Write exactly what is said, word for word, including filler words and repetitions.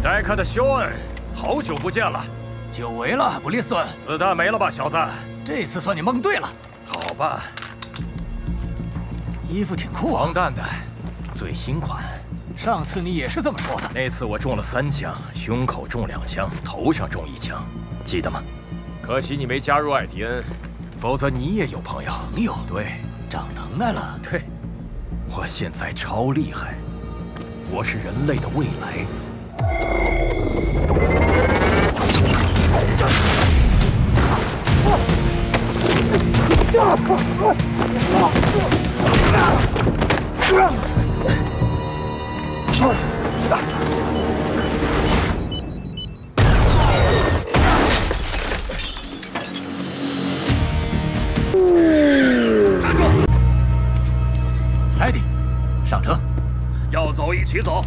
戴克的休恩，好久不见了。 久违了，布利斯顿。 子弹没了吧，小子？ 这次算你蒙对了。 好吧。 衣服挺酷啊， 黄蛋的，最新款。 上次你也是这么说的。 那次我中了三枪，胸口中两枪，头上中一枪，记得吗？可惜你没加入艾迪恩，否则你也有朋友。 朋友？ 对， 长能耐了。 对，我现在超厉害，我是人类的未来。 莱迪，上车。 要走一起走。